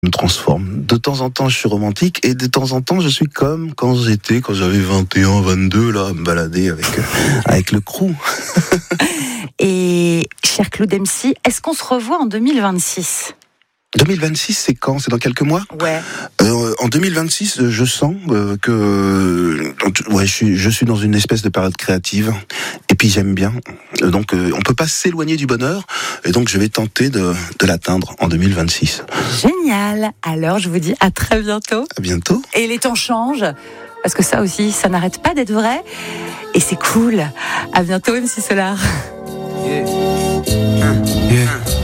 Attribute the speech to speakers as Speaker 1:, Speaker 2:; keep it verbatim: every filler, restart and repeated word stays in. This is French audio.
Speaker 1: me transforme. De temps en temps, je suis romantique et de temps en temps, je suis comme quand j'étais, quand j'avais vingt et un, vingt-deux, là, à me balader avec, euh, avec le crew.
Speaker 2: Et cher Claude M C, est-ce qu'on se revoit en deux mille vingt-six ?
Speaker 1: deux mille vingt-six, c'est quand ? C'est dans quelques mois ?
Speaker 2: Ouais.
Speaker 1: Euh, en deux mille vingt-six, je sens euh, que euh, ouais, je suis, je suis dans une espèce de période créative. Et puis j'aime bien. Donc euh, on peut pas s'éloigner du bonheur. Et donc je vais tenter de, de l'atteindre en deux mille vingt-six.
Speaker 2: Génial. Alors je vous dis à très bientôt.
Speaker 1: À bientôt.
Speaker 2: Et les temps changent. Parce que ça aussi, ça n'arrête pas d'être vrai. Et c'est cool. À bientôt, M C Solar.
Speaker 1: Yeah. Yeah.